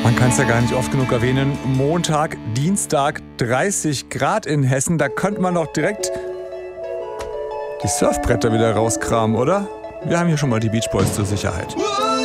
Man kann es ja gar nicht oft genug erwähnen. Montag, Dienstag, 30 Grad in Hessen. Da könnte man doch direkt die Surfbretter wieder rauskramen, oder? Wir haben hier schon mal die Beach Boys zur Sicherheit.